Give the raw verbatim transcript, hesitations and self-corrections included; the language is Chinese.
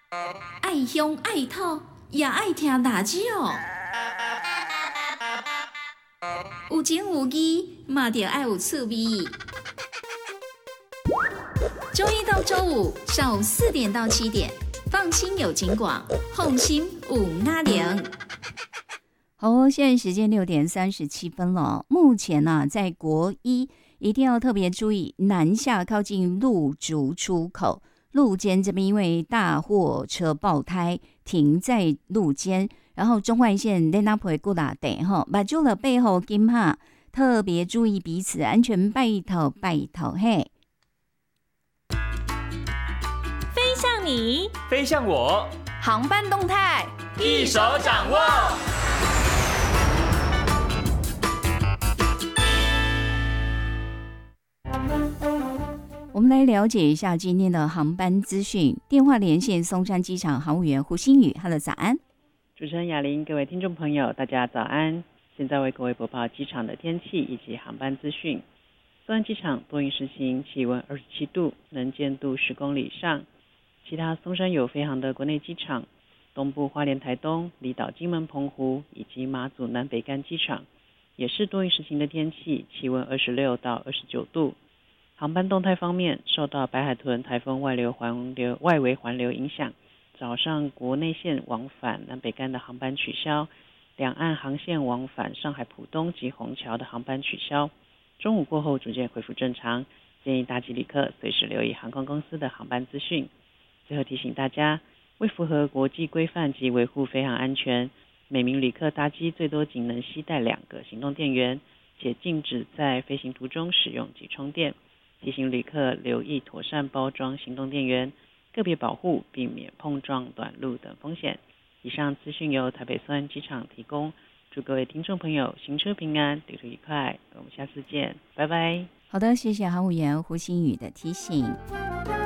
爱乡爱土，也爱听大酒。有情有义，嘛着爱有趣味。周一到周五上午四点到七点，放心有情广，放心有阿玲。 好，现在时间六点三十七分了。目前呢、啊，在国一一定要特别注意，南下靠近路竹出口路肩这边，因为大货车爆胎停在路肩，然后中环线在那陪过打得哈，把住了背后金哈，特别注意彼此安全，拜托拜托嘿。 飞向你， 飞向我， 航班动态一手掌握。 我们来了解一下今天的航班资讯。电话连线松山机场航务员胡新宇，哈喽，早安。 主持人雅玲，各位听众朋友，大家早安。现在为各位播报机场的天气以及航班资讯。松山机场多云时晴，气温二十七度，能见度十公里以上。其他松山有飞航的国内机场，东部花莲、台东、离岛、金门、澎湖以及马祖南北干机场，也是多云时晴的天气，气温二十六到二十九度。航班动态方面，受到白海豚台风外流环流外围环流影响，早上国内线往返南北干的航班取消，两岸航线往返上海浦东及虹桥的航班取消。中午过后逐渐恢复正常，建议大吉旅客随时留意航空公司的航班资讯。最后提醒大家，为符合国际规范及维护飞航安全，每名旅客搭机最多仅能携带两个行动电源，且禁止在飞行途中使用及充电。提醒旅客留意妥善包装行动电源，个别保护，避免碰撞、短路等风险。以上资讯由台北松山机场提供，祝各位听众朋友行车平安，旅途愉快。我们下次见，拜拜。 好的，谢谢航务员胡新宇的提醒。